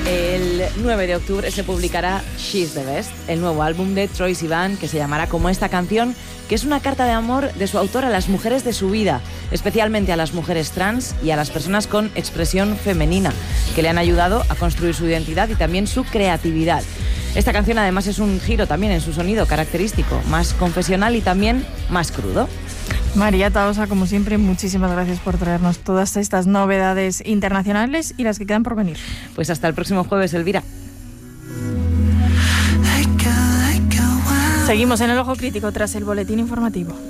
El 9 de octubre se publicará She's the Best, el nuevo álbum de Troye Sivan, que se llamará como esta canción, que es una carta de amor de su autor a las mujeres de su vida, especialmente a las mujeres trans y a las personas con expresión femenina, que le han ayudado a construir su identidad y también su creatividad. Esta canción además es un giro también en su sonido característico, más confesional y también más crudo. María Tahosa, como siempre, muchísimas gracias por traernos todas estas novedades internacionales y las que quedan por venir. Pues hasta el próximo jueves, Elvira. Seguimos en el Ojo Crítico tras el boletín informativo.